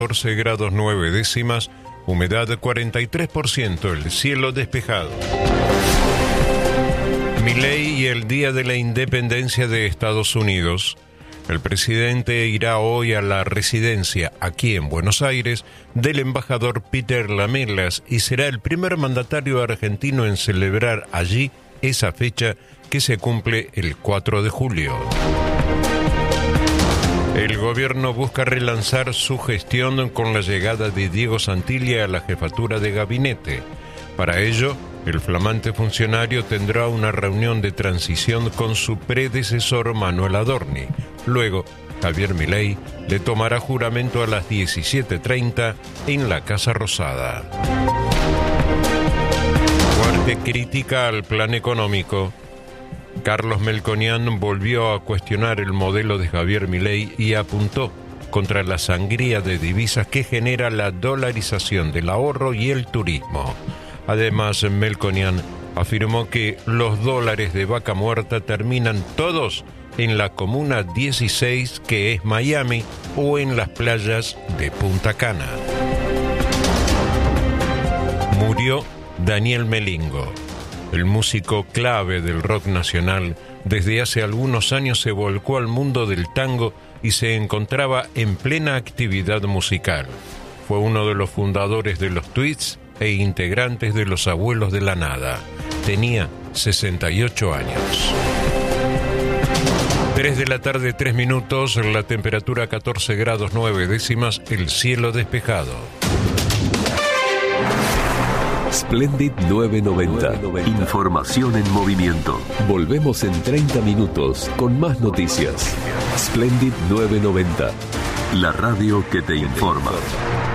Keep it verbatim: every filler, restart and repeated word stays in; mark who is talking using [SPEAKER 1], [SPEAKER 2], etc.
[SPEAKER 1] catorce grados nueve décimas, humedad cuarenta y tres por ciento, el cielo despejado. Milei y el Día de la Independencia de Estados Unidos. El presidente irá hoy a la residencia, aquí en Buenos Aires, del embajador Peter Lamelas y será el primer mandatario argentino en celebrar allí esa fecha que se cumple el cuatro de julio. El gobierno busca relanzar su gestión con la llegada de Diego Santilli a la jefatura de gabinete. Para ello, el flamante funcionario tendrá una reunión de transición con su predecesor Manuel Adorni. Luego, Javier Milei le tomará juramento a las diecisiete treinta en la Casa Rosada. Fuerte crítica al plan económico. Carlos Melconian volvió a cuestionar el modelo de Javier Milei y apuntó contra la sangría de divisas que genera la dolarización del ahorro y el turismo. Además, Melconian afirmó que los dólares de vaca muerta terminan todos en la Comuna dieciséis, que es Miami, o en las playas de Punta Cana. Murió Daniel Melingo. El músico clave del rock nacional, desde hace algunos años se volcó al mundo del tango y se encontraba en plena actividad musical. Fue uno de los fundadores de los Tweets e integrantes de Los Abuelos de la Nada. Tenía sesenta y ocho años. tres de la tarde, tres minutos, la temperatura catorce grados nueve décimas, el cielo despejado.
[SPEAKER 2] Splendid novecientos noventa. Información en movimiento. Volvemos en treinta minutos con más noticias. Splendid novecientos noventa. La radio que te informa.